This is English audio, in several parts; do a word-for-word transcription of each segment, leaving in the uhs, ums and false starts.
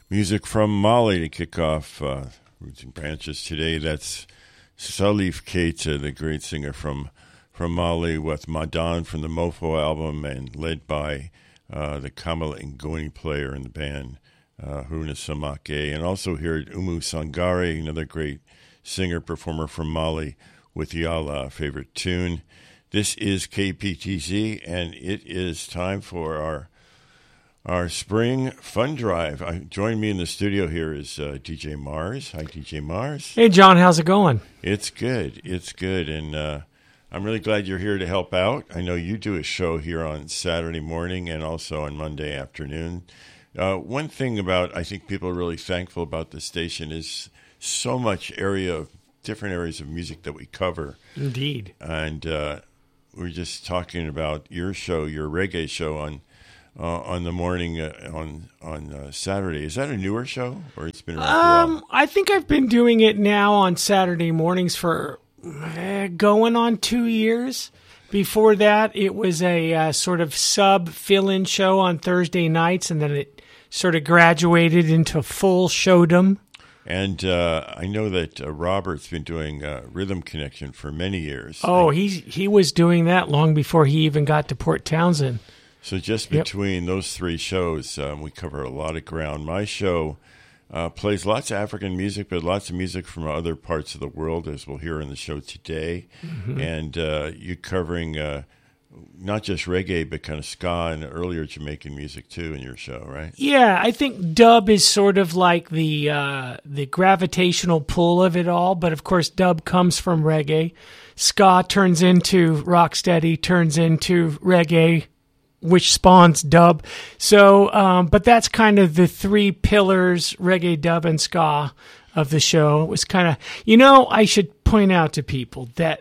Music from Mali to kick off uh, Roots and Branches today. That's Salif Keita, the great singer from from Mali, with Madan from the Mofo album, and led by uh, the Kamal Ngoni player in the band, uh, Haruna Samake. And also here Umu Sangare, another great singer-performer from Mali, with Yala, a favorite tune. This is K P T Z, and it is time for our Our spring fun drive. I, join me in the studio here is uh, D J Mars. Hi, D J Mars. Hey, John. How's it going? It's good. It's good. And uh, I'm really glad you're here to help out. I know you do a show here on Saturday morning and also on Monday afternoon. Uh, one thing about, I think people are really thankful about the station is so much area of different areas of music that we cover. Indeed. And uh, we're just talking about your show, your reggae show on Uh, on the morning uh, on on uh, Saturday. Is that a newer show, or it's been around for a Um, while? I think I've been doing it now on Saturday mornings for uh, going on two years. Before that, it was a uh, sort of sub fill-in show on Thursday nights, and then it sort of graduated into full showdom. And uh, I know that uh, Robert's been doing uh, Rhythm Connection for many years. Oh, he's he was doing that long before he even got to Port Townsend. So just Yep. between those three shows, um, we cover a lot of ground. My show uh, plays lots of African music, but lots of music from other parts of the world, as we'll hear in the show today. Mm-hmm. And uh, you're covering uh, not just reggae, but kind of ska and earlier Jamaican music, too, in your show, right? Yeah, I think dub is sort of like the uh, the gravitational pull of it all. But, of course, dub comes from reggae. Ska turns into rocksteady, turns into reggae, which spawns dub. So, um, but that's kind of the three pillars, reggae, dub, and ska of the show. It was kind of, you know, I should point out to people that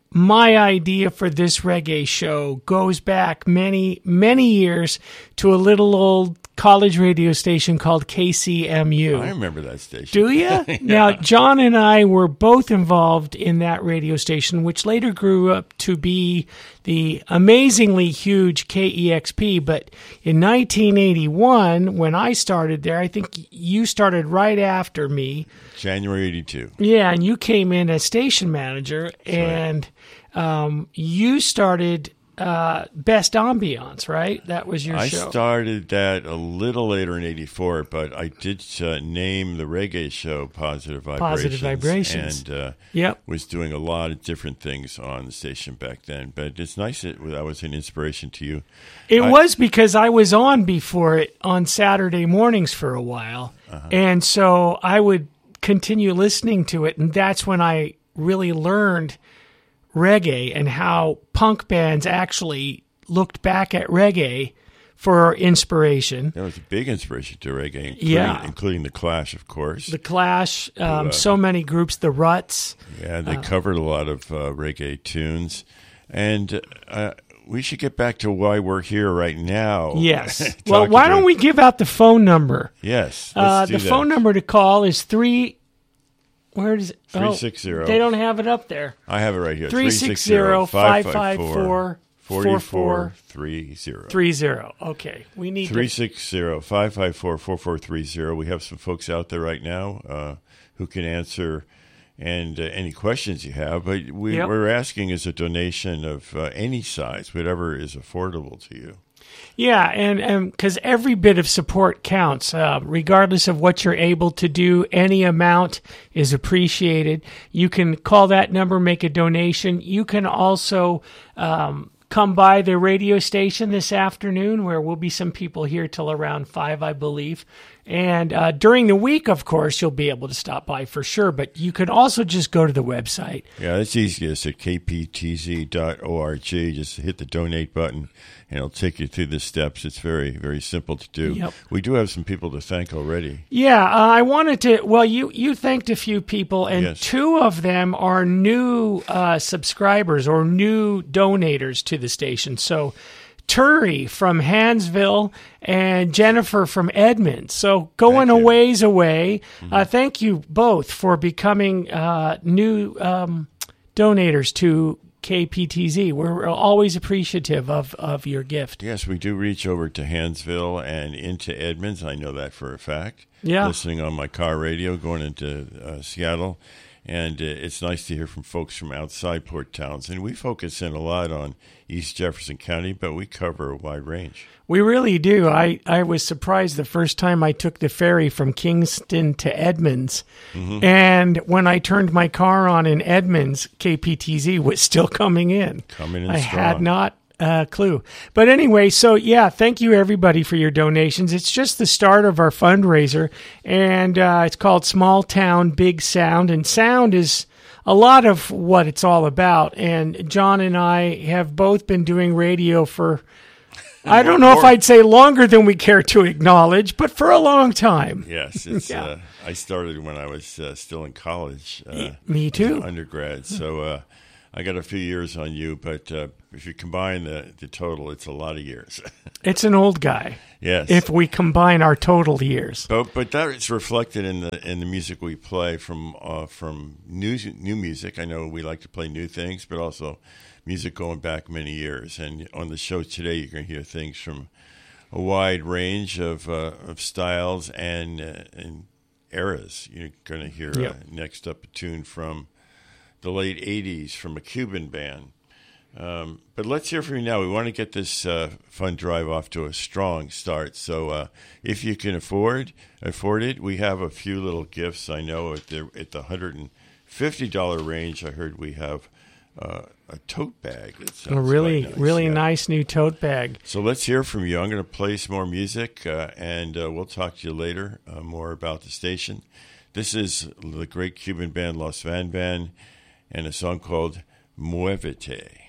my idea for this reggae show goes back many, many years to a little old college radio station called K C M U. I remember that station. Do you? Yeah. Now, John and I were both involved in that radio station, which later grew up to be the amazingly huge K E X P. But in nineteen eighty-one, when I started there, I think you started right after me. January eighty-two. Yeah, and you came in as station manager, and um, you started uh, Best Ambiance, right? That was your I show. I started that a little later in eighty-four, but I did uh, name the reggae show Positive Vibrations. Positive Vibrations. And uh, yep. was doing a lot of different things on the station back then. But it's nice that I was an inspiration to you. It I, was because I was on before it on Saturday mornings for a while. Uh-huh. And so I would continue listening to it, and that's when I really learned reggae and how punk bands actually looked back at reggae for inspiration. That was a big inspiration to reggae, including, yeah. including The Clash, of course. The Clash, um, uh, so many groups, The Ruts. Yeah, they uh, covered a lot of uh, reggae tunes. And uh, we should get back to why we're here right now. Yes. Well, why don't we give out the phone number? Yes. Let's uh, do the that. phone number to call is three... Where does it? three six zero. Oh, they don't have it up there. I have it right here. three six zero, five five four, four four three zero. three zero. Okay. We need three six zero, five five four, four four three zero. We have some folks out there right now uh, who can answer and uh, any questions you have. But we, yep. we're asking is a donation of uh, any size, whatever is affordable to you. Yeah, and because every bit of support counts, uh, regardless of what you're able to do, any amount is appreciated. You can call that number, make a donation. You can also um, come by the radio station this afternoon, where will be some people here till around five, I believe. And uh, during the week, of course, you'll be able to stop by for sure. But you can also just go to the website. Yeah, it's easiest at k p t z dot org. Just hit the donate button, and it'll take you through the steps. It's very, very simple to do. Yep. We do have some people to thank already. Yeah, uh, I wanted to, well, you, you thanked a few people, and yes. two of them are new uh, subscribers or new donators to the station. So Turi from Hansville and Jennifer from Edmond. So going a ways away. Mm-hmm. Uh, thank you both for becoming uh, new um, donators to K P T Z. We're always appreciative of, of your gift. Yes, we do reach over to Hansville and into Edmonds. I know that for a fact. Yeah. Listening on my car radio going into uh, Seattle. And uh, it's nice to hear from folks from outside Port Townsend. We focus in a lot on East Jefferson County, but we cover a wide range. We really do. I, I was surprised the first time I took the ferry from Kingston to Edmonds. Mm-hmm. And when I turned my car on in Edmonds, K P T Z was still coming in. Coming in I strong. had not a clue. But anyway, so yeah, thank you everybody for your donations. It's just the start of our fundraiser, and uh, it's called Small Town Big Sound. And sound is a lot of what it's all about. And John and I have both been doing radio for, I don't know if I'd say longer than we care to acknowledge, but for a long time. Yes, it's. Yeah. uh, I started when I was uh, still in college. Uh, Me too. as an undergrad. So uh, I got a few years on you, but uh, if you combine the, the total, it's a lot of years. It's an old guy. Yes. If we combine our total years. But but that is reflected in the in the music we play from uh, from new new music. I know we like to play new things, but also music going back many years. And on the show today, you're going to hear things from a wide range of uh, of styles and uh, and eras. You're going to hear Yep. uh, next up a tune from the late eighties from a Cuban band. Um, but let's hear from you now. We want to get this uh, fun drive off to a strong start. So uh, if you can afford afford it, we have a few little gifts. I know at the at the one hundred fifty dollars range, I heard we have uh, a tote bag. That sounds A really, quite nice. really Yeah. nice new tote bag. So let's hear from you. I'm going to play some more music, uh, and uh, we'll talk to you later uh, more about the station. This is the great Cuban band Los Van Van and a song called Muévete.